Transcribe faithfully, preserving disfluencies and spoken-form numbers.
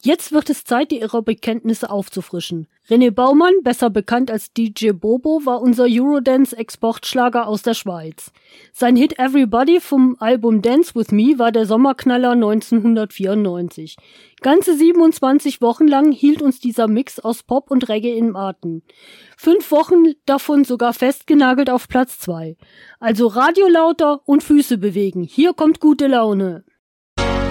Jetzt wird es Zeit, die Aerobic-Kenntnisse aufzufrischen. René Baumann, besser bekannt als D J Bobo, war unser Eurodance-Exportschlager aus der Schweiz. Sein Hit Everybody vom Album Dance With Me war der Sommerknaller neunzehnhundertvierundneunzig. Ganze siebenundzwanzig Wochen lang hielt uns dieser Mix aus Pop und Reggae im Atem. Fünf Wochen davon sogar festgenagelt auf Platz zwei. Also Radio lauter und Füße bewegen. Hier kommt gute Laune.